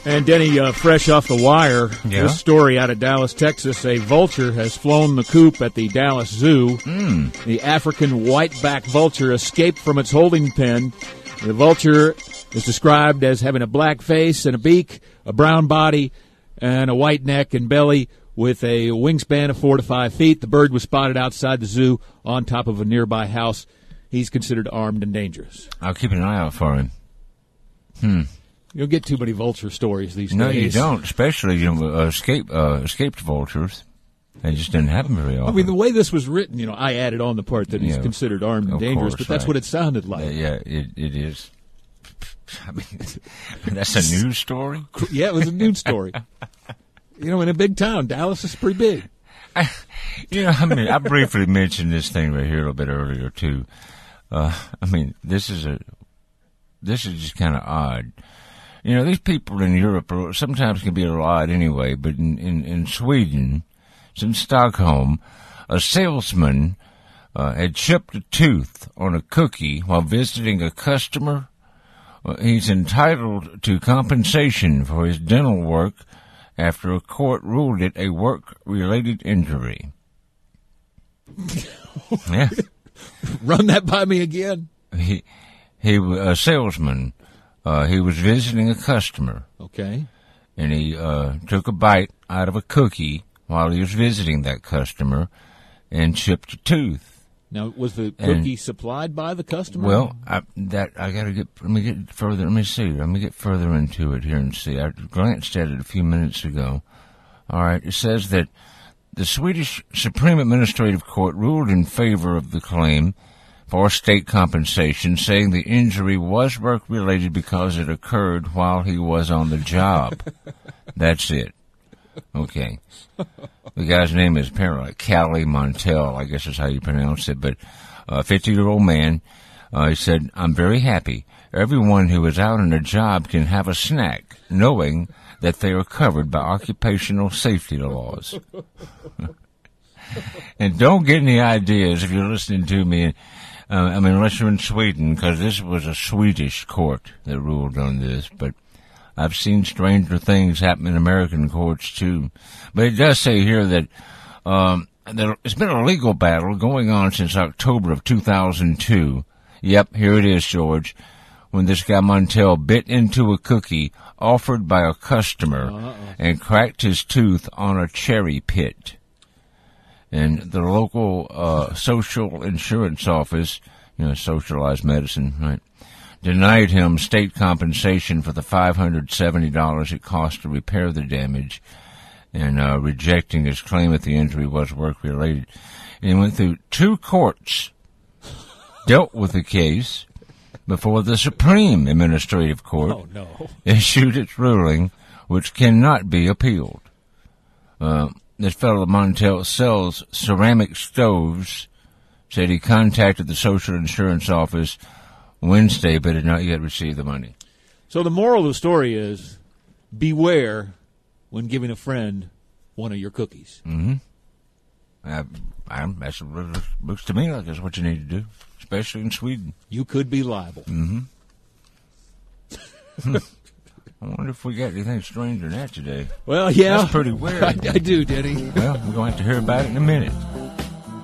And Denny, fresh off the wire, This story out of Dallas, Texas, a vulture has flown the coop at the Dallas Zoo. The African whiteback vulture escaped from its holding pen. The vulture is described as having a black face and a beak, a brown body, and a white neck and belly with a wingspan of 4 to 5 feet. The bird was spotted outside the zoo on top of a nearby house. He's considered armed and dangerous. I'll keep an eye out for him. You don't get too many vulture stories these days. No, you don't, especially escaped vultures. They just didn't happen very often. I mean, the way this was written, I added on the part that he's considered armed and dangerous, but that's what it sounded like. Yeah, it is. I mean, that's a news story? Yeah, it was a news story. In a big town, Dallas is pretty big. I briefly mentioned this thing right here a little bit earlier, too. This is just kind of odd. These people in Europe sometimes can be a little odd anyway, but in Sweden, it's in Stockholm, a salesman had chipped a tooth on a cookie while visiting a customer. He's entitled to compensation for his dental work after a court ruled it a work-related injury. Yeah. Run that by me again. He was a salesman. He was visiting a customer. Okay. And he took a bite out of a cookie while he was visiting that customer and chipped a tooth. Now, was the cookie supplied by the customer? Well, let me get further. Let me see. Let me get further into it here and see. I glanced at it a few minutes ago. All right. It says that the Swedish Supreme Administrative Court ruled in favor of the claim for state compensation, saying the injury was work-related because it occurred while he was on the job. That's it. Okay. The guy's name is apparently Kalle Montel, I guess is how you pronounce it, but a 50-year-old man, he said, "I'm very happy. Everyone who is out on a job can have a snack, knowing that they are covered by occupational safety laws." And don't get any ideas if you're listening to me, unless you're in Sweden, because this was a Swedish court that ruled on this, but I've seen stranger things happen in American courts, too. But it does say here that it's been a legal battle going on since October of 2002. Yep, here it is, George, when this guy Montel bit into a cookie offered by a customer and cracked his tooth on a cherry pit. And the local social insurance office, socialized medicine, right, denied him state compensation for the $570 it cost to repair the damage, and rejecting his claim that the injury was work-related. And he went through 2 courts, dealt with the case, before the Supreme Administrative Court issued its ruling, which cannot be appealed. This fellow Montel sells ceramic stoves, said he contacted the social insurance office Wednesday, but had not yet received the money. So the moral of the story is, beware when giving a friend one of your cookies. Mm-hmm. That looks to me like that's what you need to do, especially in Sweden. You could be liable. Mm-hmm. I wonder if we got anything strange than that today. Well, yeah. That's pretty weird. I do, Denny. Well, we're going to have to hear about it in a minute.